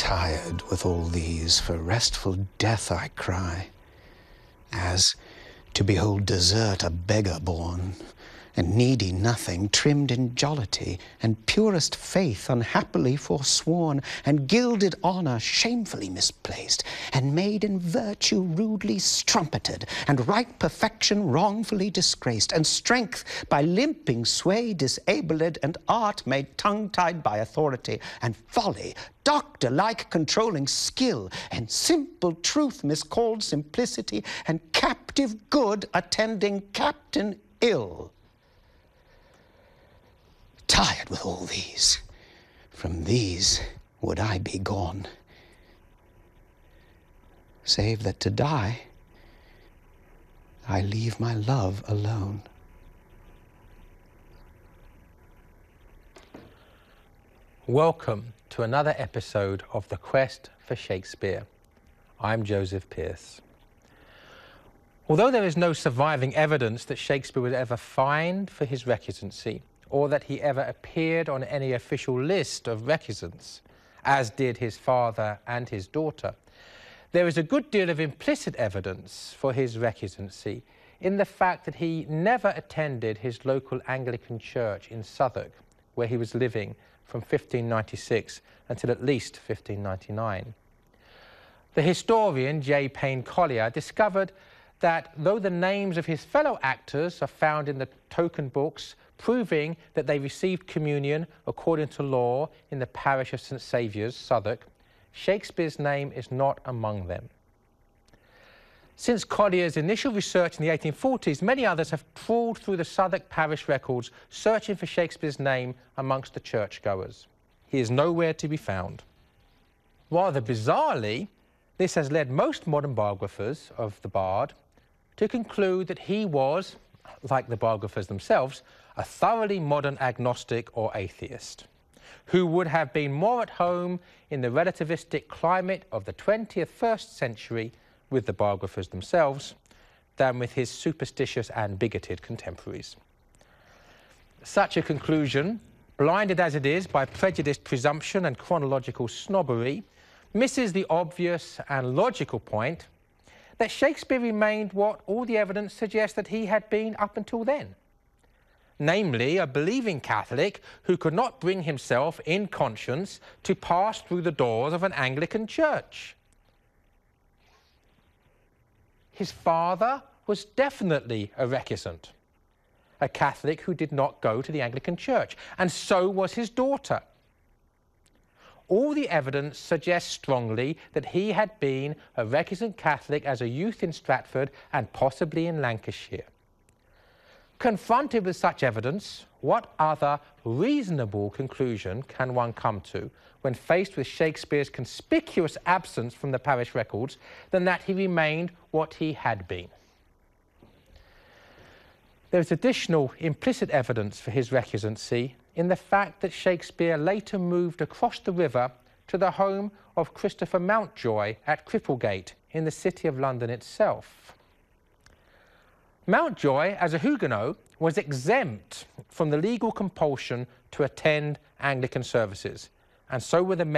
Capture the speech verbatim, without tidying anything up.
Tired with all these, for restful death I cry, as to behold desert a beggar born, and needy nothing, trimmed in jollity, and purest faith unhappily forsworn, and gilded honour shamefully misplaced, and maiden virtue rudely strumpeted, and right perfection wrongfully disgraced, and strength by limping sway disabled, and art made tongue-tied by authority, and folly doctor-like controlling skill, and simple truth miscalled simplicity, and captive good attending captain ill. Tired with all these, from these would I be gone, save that to die I leave my love alone. Welcome to another episode of The Quest for Shakespeare. I'm Joseph Pearce. Although there is no surviving evidence that Shakespeare was ever fined for his recusancy, or that he ever appeared on any official list of recusants, as did his father and his daughter, there is a good deal of implicit evidence for his recusancy in the fact that he never attended his local Anglican church in Southwark, where he was living from fifteen ninety-six until at least fifteen ninety-nine. The historian J. Payne Collier discovered that though the names of his fellow actors are found in the token books proving that they received communion according to law in the parish of St Saviour's, Southwark, Shakespeare's name is not among them. Since Collier's initial research in the eighteen forties, many others have trawled through the Southwark parish records searching for Shakespeare's name amongst the churchgoers. He is nowhere to be found. Rather bizarrely, this has led most modern biographers of the bard to conclude that he was, like the biographers themselves, a thoroughly modern agnostic or atheist, who would have been more at home in the relativistic climate of the twenty-first century with the biographers themselves than with his superstitious and bigoted contemporaries. Such a conclusion, blinded as it is by prejudiced presumption and chronological snobbery, misses the obvious and logical point that Shakespeare remained what all the evidence suggests that he had been up until then. Namely, a believing Catholic who could not bring himself in conscience to pass through the doors of an Anglican church. His father was definitely a recusant, a Catholic who did not go to the Anglican church, and so was his daughter. All the evidence suggests strongly that he had been a recusant Catholic as a youth in Stratford and possibly in Lancashire. Confronted with such evidence, what other reasonable conclusion can one come to when faced with Shakespeare's conspicuous absence from the parish records than that he remained what he had been? There is additional implicit evidence for his recusancy in the fact that Shakespeare later moved across the river to the home of Christopher Mountjoy at Cripplegate in the city of London itself. Mountjoy, as a Huguenot, was exempt from the legal compulsion to attend Anglican services, and so were the